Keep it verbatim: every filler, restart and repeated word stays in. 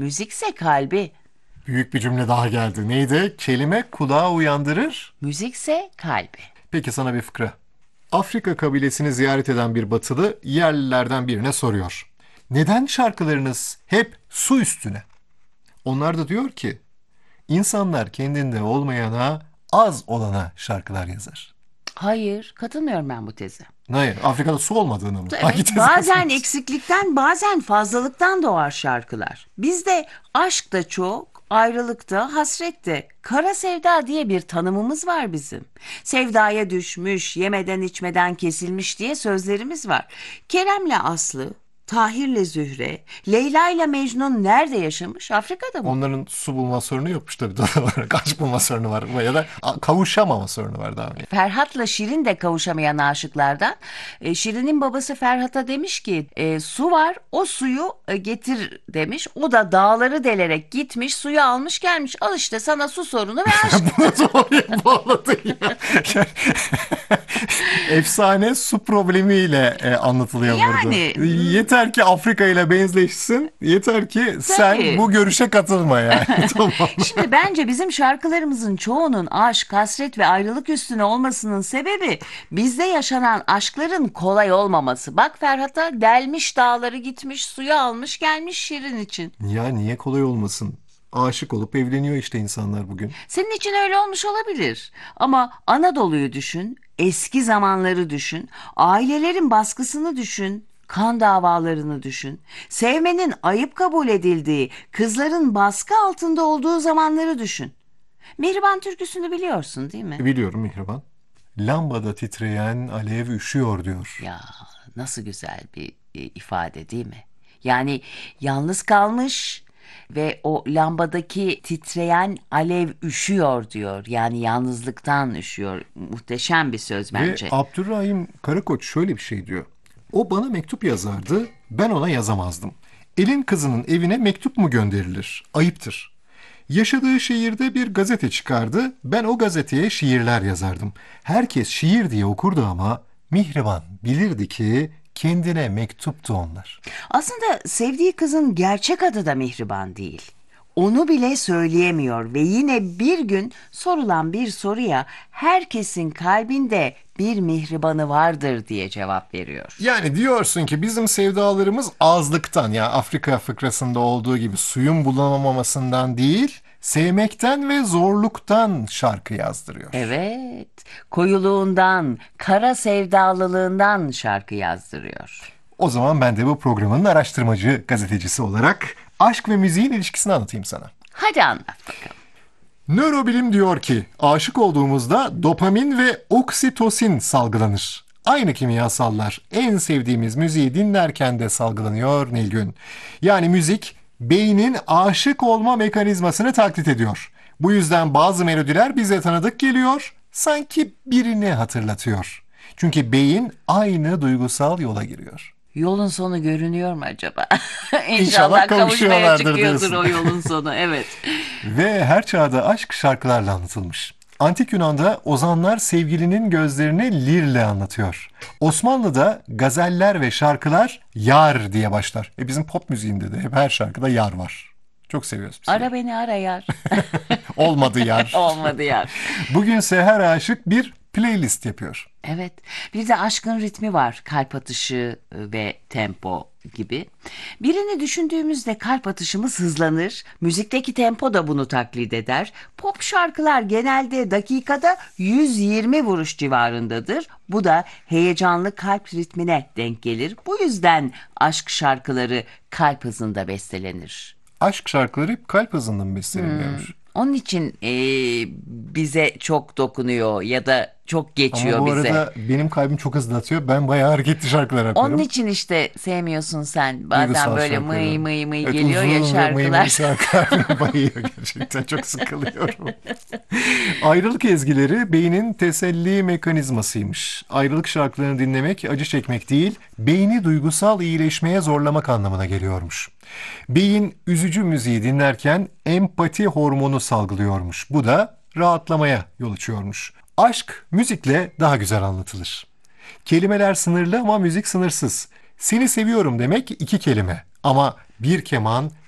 Müzikse kalbi. Büyük bir cümle daha geldi. Neydi? Kelime kulağı uyandırır. Müzikse kalbi. Peki sana bir fıkra. Afrika kabilesini ziyaret eden bir batılı yerlilerden birine soruyor. Neden şarkılarınız hep su üstüne? Onlar da diyor ki, insanlar kendinde olmayana, az olana şarkılar yazar. Hayır, katılmıyorum ben bu teze. Hayır, Afrika'da su olmadığını mı? Hangi Evet, tezi bazen katılıyorsun? eksiklikten, bazen fazlalıktan doğar şarkılar. Bizde aşk da çok, ayrılık da, hasret de. Kara sevda diye bir tanımımız var bizim. Sevdaya düşmüş, yemeden içmeden kesilmiş diye sözlerimiz var. Kerem'le Aslı, Tahir'le Zühre, Leyla'yla Mecnun nerede yaşamış? Afrika'da mı? Onların su bulma sorunu yokmuş tabii doğal olarak. Aşk bulma sorunu var ya da kavuşamama sorunu var daha önce. Ferhat'la Şirin de kavuşamayan aşıklardan. E, Şirin'in babası Ferhat'a demiş ki e, su var, o suyu e, getir demiş. O da dağları delerek gitmiş, suyu almış gelmiş. Al işte sana su sorunu ve aşk. Bunu doğruya bağladın ya. Efsane su problemiyle e, anlatılıyor burada. Yani. Yeter ki Afrika ile benzeşsin. Yeter ki sen Tabii. bu görüşe katılma yani. Tamam. Şimdi bence bizim şarkılarımızın çoğunun aşk, hasret ve ayrılık üstüne olmasının sebebi bizde yaşanan aşkların kolay olmaması. Bak Ferhat'a delmiş dağları gitmiş, suyu almış gelmiş Şirin için. Ya niye kolay olmasın? Aşık olup evleniyor işte insanlar bugün. Senin için öyle olmuş olabilir. Ama Anadolu'yu düşün, eski zamanları düşün, ailelerin baskısını düşün, kan davalarını düşün, sevmenin ayıp kabul edildiği, kızların baskı altında olduğu zamanları düşün. Mihriban türküsünü biliyorsun değil mi? Biliyorum Mihriban. Lambada titreyen alev üşüyor diyor. Ya nasıl güzel bir e, ifade değil mi? Yani yalnız kalmış ve o lambadaki titreyen alev üşüyor diyor. Yani yalnızlıktan üşüyor. Muhteşem bir söz Ve bence. Abdurrahim Karakoç şöyle bir şey diyor. O bana mektup yazardı, ben ona yazamazdım. Elin kızının evine mektup mu gönderilir? Ayıptır. Yaşadığı şehirde bir gazete çıkardı, ben o gazeteye şiirler yazardım. Herkes şiir diye okurdu ama Mihriban bilirdi ki kendine mektuptu onlar. Aslında sevdiği kızın gerçek adı da Mihriban değil. Onu bile söyleyemiyor ve yine bir gün sorulan bir soruya herkesin kalbinde bir mihribanı vardır diye cevap veriyor. Yani diyorsun ki bizim sevdalarımız azlıktan, ya Afrika fıkrasında olduğu gibi suyun bulunamamasından değil, sevmekten ve zorluktan şarkı yazdırıyor. Evet, koyuluğundan, kara sevdalılığından şarkı yazdırıyor. O zaman ben de bu programın araştırmacı gazetecisi olarak aşk ve müziğin ilişkisini anlatayım sana. Hadi anlat bakalım. Nörobilim diyor ki aşık olduğumuzda dopamin ve oksitosin salgılanır. Aynı kimyasallar en sevdiğimiz müziği dinlerken de salgılanıyor Nilgün. Yani müzik beynin aşık olma mekanizmasını taklit ediyor. Bu yüzden bazı melodiler bize tanıdık geliyor, sanki birini hatırlatıyor. Çünkü beyin aynı duygusal yola giriyor. Yolun sonu görünüyor mu acaba? İnşallah İnşallah kavuşmaya kavuşuyorlardır çıkıyordur diyorsun. o yolun sonu. Evet. Ve her çağda aşk şarkılarla anlatılmış. Antik Yunan'da ozanlar sevgilinin gözlerini lirle anlatıyor. Osmanlı'da gazeller ve şarkılar yar diye başlar. E bizim pop müziğinde de hep her şarkıda yar var. Çok seviyoruz biz. Ara beni ara yar. Olmadı yar. Olmadı yar. Bugünse her aşık bir playlist yapıyor. Evet. Bir de aşkın ritmi var. Kalp atışı ve tempo gibi. Birini düşündüğümüzde kalp atışımız hızlanır. Müzikteki tempo da bunu taklit eder. Pop şarkılar genelde dakikada yüz yirmi vuruş civarındadır. Bu da heyecanlı kalp ritmine denk gelir. Bu yüzden aşk şarkıları kalp hızında bestelenir. Aşk şarkıları hep kalp hızında mı besteleniyormuş? Onun için eee, bize çok dokunuyor ya da çok Ama geçiyor bu bize. arada benim kalbim çok hızlı atıyor. Ben bayağı hareketli şarkılar yapıyorum. Onun için işte sevmiyorsun sen. Bazen Duygusal böyle şarkıları. mıy mıy mıy Evet, geliyor ya uzun ve mıy mıy şarkılar. şarkılar bayıyor gerçekten. Çok sıkılıyorum. Ayrılık ezgileri beynin teselli mekanizmasıymış. Ayrılık şarkılarını dinlemek acı çekmek değil, beyni duygusal iyileşmeye zorlamak anlamına geliyormuş. Beyin üzücü müziği dinlerken empati hormonu salgılıyormuş. Bu da rahatlamaya yol açıyormuş. Aşk müzikle daha güzel anlatılır. Kelimeler sınırlı ama müzik sınırsız. Seni seviyorum demek iki kelime ama bir keman